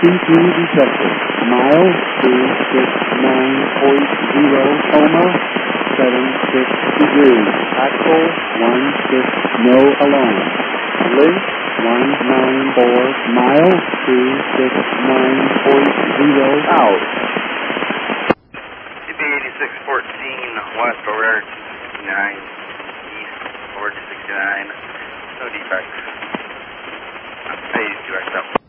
CP detected. Mile 269.0, coma, 76 degrees. Axle 16, no alarm. Length 194, mile 269.0, out. CP 8614 west over 69 east over 69. No defects. Phase 2XL.